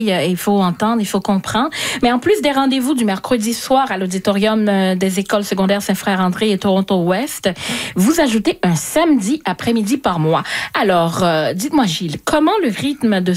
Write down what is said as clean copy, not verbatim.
Il faut entendre, il faut comprendre. Mais en plus des rendez-vous du mercredi soir à l'auditorium des écoles secondaires Saint-Frère-André et Toronto-Ouest, vous ajoutez un samedi après-midi par mois. Alors, dites-moi Gilles, comment le rythme de